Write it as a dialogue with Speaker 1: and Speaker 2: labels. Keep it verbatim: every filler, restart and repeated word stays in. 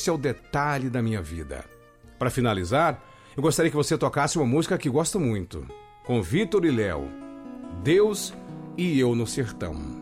Speaker 1: esse é o detalhe da minha vida. Para finalizar, eu gostaria que você tocasse uma música que gosto muito, com Vitor e Léo, Deus e Eu no Sertão.